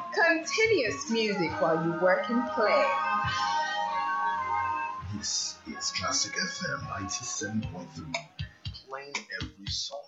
Continuous music while you work and play. This is Classic FM 97.3, playing every song